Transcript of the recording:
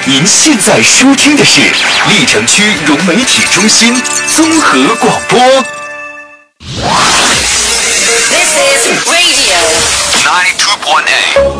您现在收听的是历城区融媒体中心综合广播。 This is Radio 92.8